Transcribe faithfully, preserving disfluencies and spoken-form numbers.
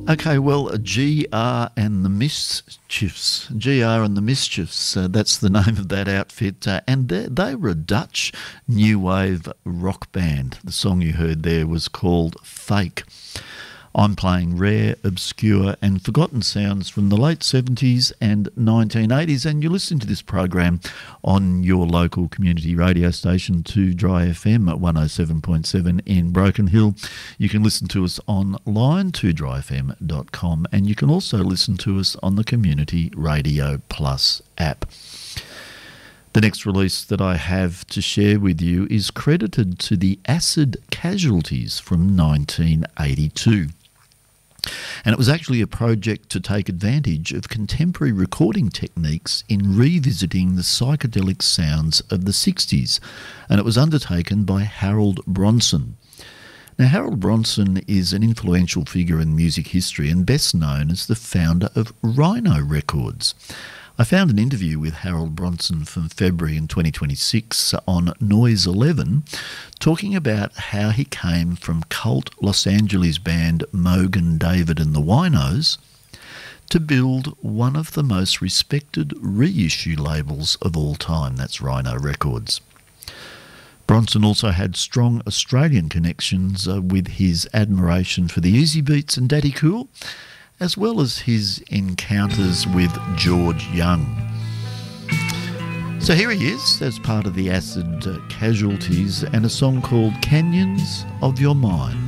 Okay, well, G R and the Mischiefs. G R and the Mischiefs, uh, that's the name of that outfit. Uh, and they, they were a Dutch new wave rock band. The song you heard there was called Fake. I'm playing rare, obscure and forgotten sounds from the late seventies and nineteen eighties, and you listen to this program on your local community radio station, two Dry F M at one oh seven point seven in Broken Hill. You can listen to us online, two dry f m dot com, and you can also listen to us on the Community Radio Plus app. The next release that I have to share with you is credited to the Acid Casualties from nineteen eighty-two. And it was actually a project to take advantage of contemporary recording techniques in revisiting the psychedelic sounds of the sixties, and it was undertaken by Harold Bronson. Now, Harold Bronson is an influential figure in music history and best known as the founder of Rhino Records. I found an interview with Harold Bronson from February in twenty twenty-six on Noise eleven, talking about how he came from cult Los Angeles band Mogan David and the Winos to build one of the most respected reissue labels of all time, that's Rhino Records. Bronson also had strong Australian connections uh, with his admiration for the Easy Beats and Daddy Cool, as well as his encounters with George Young. So here he is as part of the Acid uh, Casualties and a song called Canyons of Your Mind.